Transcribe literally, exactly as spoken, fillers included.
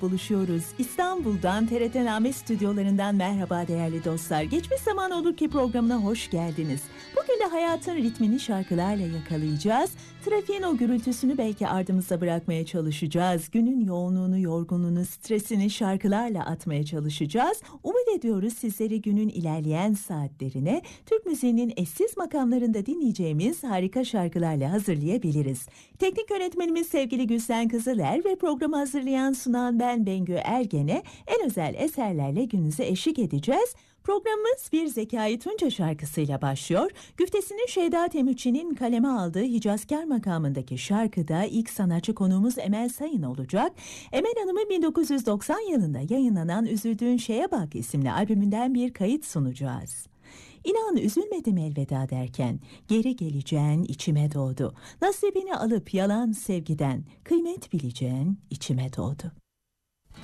buluşuyoruz. İstanbul'dan T R T Name stüdyolarından merhaba değerli dostlar. Geçmiş zaman olur ki programına hoş geldiniz. Bugün de hayatın ritmini şarkılarla yakalayacağız. Trafiğin o gürültüsünü belki ardımıza bırakmaya çalışacağız. Günün yoğunluğunu, yorgunluğunu, stresini şarkılarla atmaya çalışacağız. Umut ediyoruz sizleri günün ilerleyen saatlerine Türk müziğinin eşsiz makamlarında dinleyeceğimiz harika şarkılarla hazırlayabiliriz. Teknik yönetmenimiz sevgili Gülsen Kızıler ve programı hazırlayan sunan ben Bengü Ergen'e en özel eserlerle gününüze eşlik edeceğiz. Programımız bir Zekai Tunca şarkısıyla başlıyor. Güftesini Şeyda Temuçin'in kaleme aldığı Hicazkar makamındaki şarkıda ilk sanatçı konuğumuz Emel Sayın olacak. Emel Hanım'ın bin dokuz yüz doksan yılında yayınlanan Üzüldüğün Şeye Bak isimli albümünden bir kayıt sunacağız. İnan üzülmedim elveda derken geri geleceğin içime doğdu. Nasibini alıp yalan sevgiden kıymet bileceğin içime doğdu.